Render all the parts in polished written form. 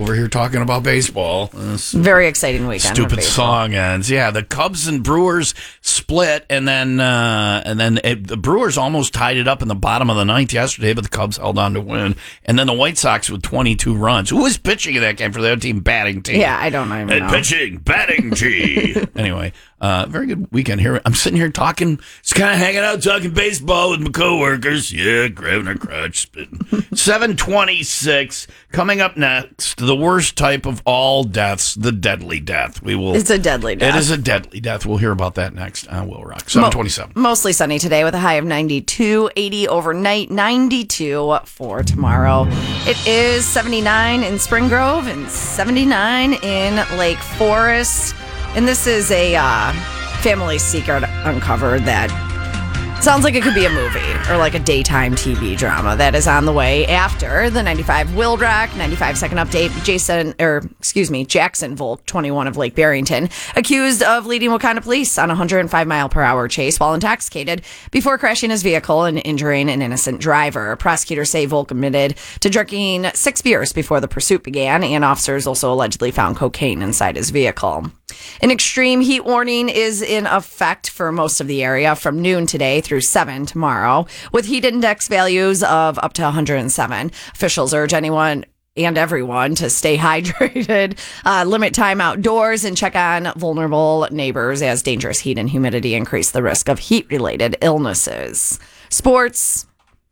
we're here talking about baseball. Very exciting weekend. Stupid song ends. Yeah, the Cubs and Brewers split, and then the Brewers almost tied it up in the bottom of the ninth yesterday, but the Cubs held on to win. And then the White Sox with 22 runs. Who was pitching in that game for their team? Batting team. Yeah, I don't even know. Pitching, batting G. Anyway, very good weekend here. I'm sitting here talking, just kind of hanging out, talking baseball with my coworkers. Yeah, grabbing a crotch, spitting. 7:26. Coming up next, the worst type of all deaths, the deadly death. It's a deadly death. It is a deadly death. We'll hear about that next on Will Rock. 7:27. Mostly sunny today with a high of 92, 80 overnight, 92 for tomorrow. It is 79 in Spring Grove and 79 in Lake Forest. And this is a family secret uncovered that sounds like it could be a movie or like a daytime TV drama that is on the way after the 95 Will Rock, 95 second update. Jackson Volk, 21 of Lake Barrington, accused of leading Wakanda police on a 105-mile-per-hour chase while intoxicated before crashing his vehicle and injuring an innocent driver. Prosecutors say Volk admitted to drinking 6 beers before the pursuit began, and officers also allegedly found cocaine inside his vehicle. An extreme heat warning is in effect for most of the area from noon today through 7 tomorrow, with heat index values of up to 107. Officials urge anyone and everyone to stay hydrated, limit time outdoors, and check on vulnerable neighbors as dangerous heat and humidity increase the risk of heat-related illnesses. Sports.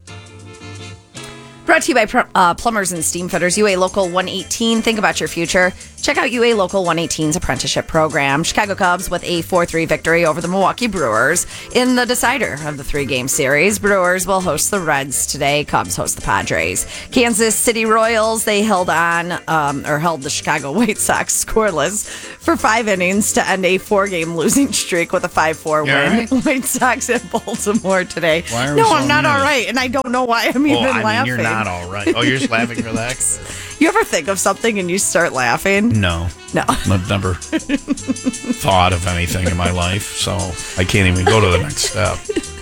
Brought to you by Plumbers and Steam Fitters, UA Local 118. Think about your future. Check out UA Local 118's apprenticeship program. Chicago Cubs with a 4-3 victory over the Milwaukee Brewers in the decider of the 3-game series. Brewers will host the Reds today. Cubs host the Padres. Kansas City Royals, they held the Chicago White Sox scoreless for 5 innings to end a 4-game losing streak with a 5-4 win. Right? White Sox at Baltimore today. Why are we No, so I'm not mean? all right, and I don't know why I'm even laughing. You're not all right. Oh, you're just laughing for that? You ever think of something and you start laughing? No. No. I've never thought of anything in my life, so I can't even go to the next step.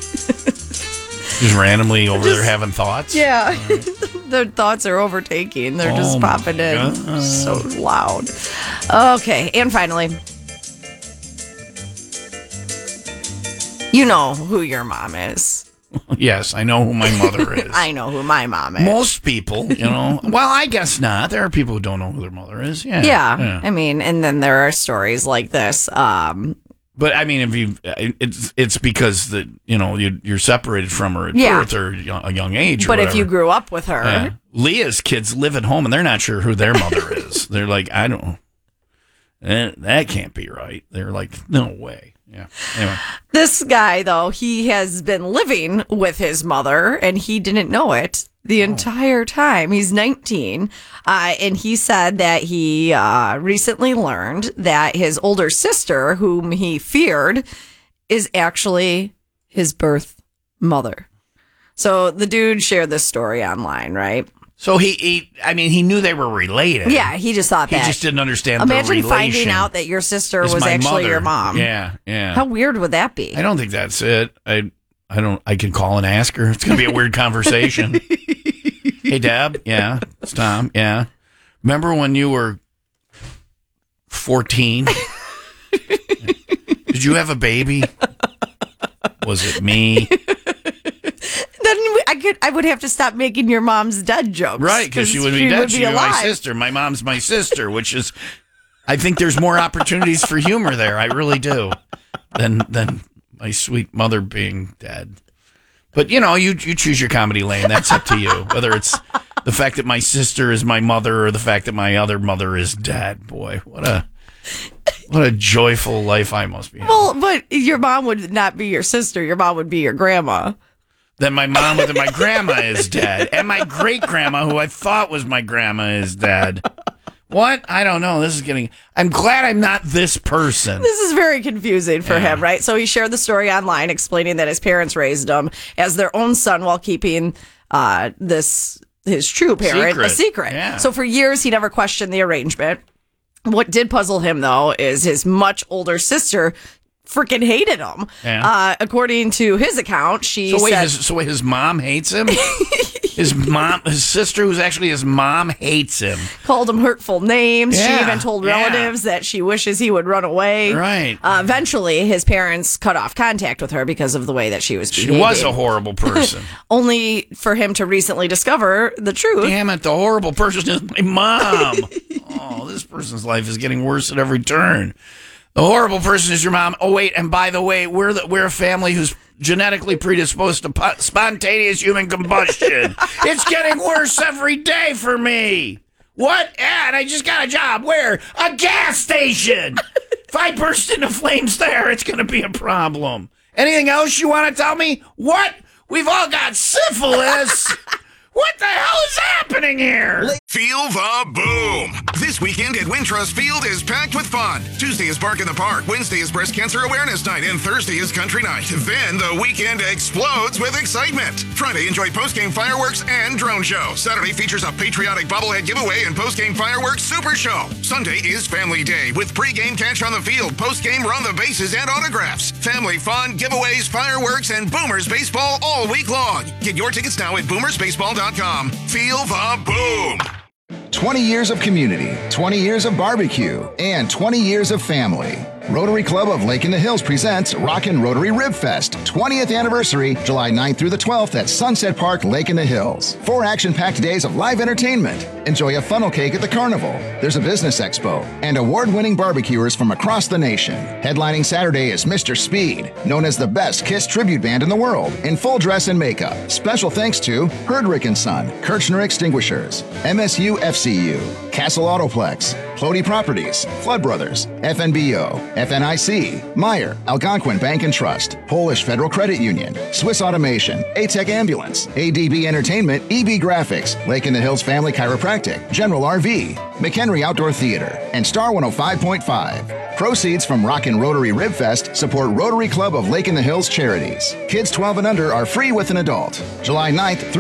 Just randomly over there having thoughts? Yeah. Their thoughts are overtaking. They're just popping in God. so loud. Okay, and finally, you know who your mom is. Yes, I know who my mother is. I know who my mom is. Most people, well, I guess not. There are people who don't know who their mother is. Yeah. I mean, and then there are stories like this. But I mean, it's because you're separated from her at birth or a young age. But or if you grew up with her, Leah's kids live at home and they're not sure who their mother is. They're like, I don't. That can't be right. They're like, no way. Yeah. Anyway. This guy, though, he has been living with his mother, and he didn't know it the entire time. He's 19, and he said that he recently learned that his older sister, whom he feared, is actually his birth mother. So the dude shared this story online, right? So he knew they were related. Yeah, he just thought that. He just didn't understand the Imagine relation. finding out that your sister was actually mother. your mom. Yeah. How weird would that be? I don't think that's it. I can call and ask her. It's going to be a weird conversation. Hey, Deb. Yeah. It's Tom. Yeah. Remember when you were 14? Did you have a baby? Was it me? Then I would have to stop making your mom's dead jokes. Right, because she would be dead. She'd be my sister. My mom's my sister, which is, I think there's more opportunities for humor there. I really do, than my sweet mother being dead. But you choose your comedy lane. That's up to you. Whether it's the fact that my sister is my mother or the fact that my other mother is dead. Boy, what a joyful life I must be having. Well, but your mom would not be your sister. Your mom would be your grandma. Then my grandma is dead. And my great-grandma, who I thought was my grandma, is dead. What? I don't know. I'm glad I'm not this person. This is very confusing for him, right? So he shared the story online explaining that his parents raised him as their own son while keeping his true parent a secret. Yeah. So for years, he never questioned the arrangement. What did puzzle him, though, is his much older sister freaking hated him. Yeah. According to his account, she said... So wait, his mom hates him? His sister, who's actually his mom, hates him. Called him hurtful names. Yeah, she even told relatives that she wishes he would run away. Right. Eventually, his parents cut off contact with her because of the way that she was behaving. She was a horrible person. Only for him to recently discover the truth. Damn it, the horrible person is my mom. Oh, this person's life is getting worse at every turn. The horrible person is your mom. Oh, wait, and by the way, we're a family who's genetically predisposed to spontaneous human combustion. It's getting worse every day for me. What? And I just got a job. Where? A gas station. If I burst into flames there, it's going to be a problem. Anything else you want to tell me? What? We've all got syphilis. What the hell is happening here? Feel the boom. This weekend at Wintrust Field is packed with fun. Tuesday is Bark in the Park. Wednesday is Breast Cancer Awareness Night. And Thursday is Country Night. Then the weekend explodes with excitement. Friday, enjoy post-game fireworks and drone show. Saturday features a patriotic bobblehead giveaway and post-game fireworks super show. Sunday is Family Day with pre-game catch on the field, post-game run the bases and autographs. Family fun, giveaways, fireworks, and Boomers baseball all week long. Get your tickets now at boomersbaseball.com. Feel the boom. 20 years of community, 20 years of barbecue, and 20 years of family. Rotary Club of Lake in the Hills presents Rockin' Rotary Rib Fest, 20th anniversary, July 9th through the 12th at Sunset Park, Lake in the Hills. 4 action-packed days of live entertainment. Enjoy a funnel cake at the carnival. There's a business expo and award-winning barbecuers from across the nation. Headlining Saturday is Mr. Speed, known as the best Kiss tribute band in the world, in full dress and makeup. Special thanks to Herdrick & Son, Kirchner Extinguishers, MSU FCU, Castle Autoplex, Plody Properties, Flood Brothers, FNBO, FNIC, Meyer, Algonquin Bank and Trust, Polish Federal Credit Union, Swiss Automation, A-Tech Ambulance, ADB Entertainment, EB Graphics, Lake in the Hills Family Chiropractic, General RV, McHenry Outdoor Theater, and Star 105.5. Proceeds from Rockin' Rotary Rib Fest support Rotary Club of Lake in the Hills charities. Kids 12 and under are free with an adult. July 9th through